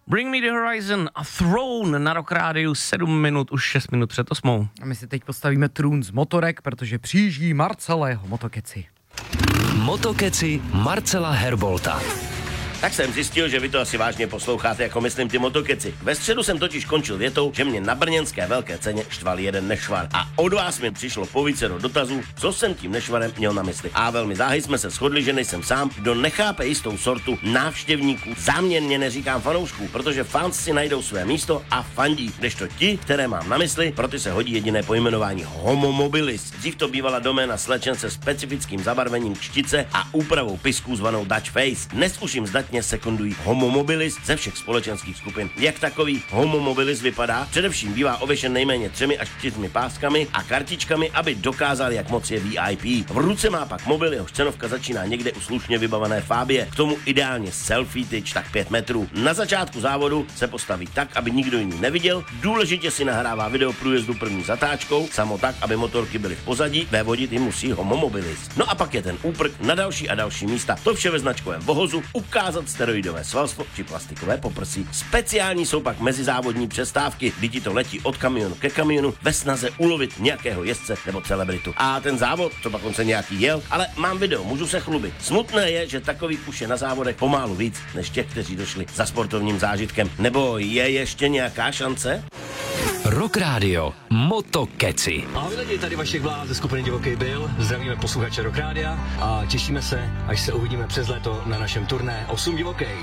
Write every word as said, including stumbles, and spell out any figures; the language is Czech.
Bring Me The Horizon a Throne na Rock Rádiu sedm minut, už šest minut před osmou. A my si teď postavíme trůn z motorek, protože přijíždí Marcelého motokeci. Motokeci Marcela Herbolta. Tak jsem zjistil, že vy to asi vážně posloucháte, jako myslím ty motokeci. Ve středu jsem totiž končil větou, že mě na brněnské velké ceně štval jeden nešvar. A od vás mi přišlo povícero dotazů, co jsem tím nešvarem měl na mysli. A velmi záhy jsme se shodli, že nejsem sám, kdo nechápe jistou sortu návštěvníků. Záměrně neříkám fanoušků, protože fans si najdou své místo a fandí, kdežto ti, které mám na mysli, pro ty se hodí jediné pojmenování homomobilis. Dřív to bývala doména slečen se specifickým zabarvením kštice a úpravou pisků zvanou Dutch Face. Dnes už jim zdatně sekundují homomobilis ze všech společenských skupin. Jak takový homomobilis vypadá? Především bývá ověšen nejméně třemi až čtyřmi páskami a kartičkami, aby dokázal, jak moc je V I P. V ruce má pak mobil, jeho cenovka začíná někde u slušně vybavené Fabie. K tomu ideálně selfie tyč tak pět metrů. Na začátku závodu se postaví tak, aby nikdo jiný neviděl. Důležitě si nahrává video průjezdu první zatáčkou, samo tak, aby motorky byly v pozadí. Vévodit jim musí homomobilis. No a pak je ten úprk na další a další místa. To vše ve značkovém vohozu, ukázat steroidové svalstvo či plastikové poprsí. Speciální jsou pak mezizávodní přestávky, kdy ti to letí od kamionu ke kamionu ve snaze ulovit nějakého jezdce nebo celebritu. A ten závod, to pak on se nějaký jel, ale mám video, můžu se chlubit. Smutné je, že takových už je na závodech pomálu víc, než těch, kteří došli za sportovním zážitkem. Nebo je ještě nějaká šance? Rock Radio Motokeci. Ahoj lidi, tady Vašek Vlá ze skupiny Divoký Bill. Zdravíme posluchače Rock Rádia a těšíme se, až se uvidíme přes léto na našem turné osm divokej.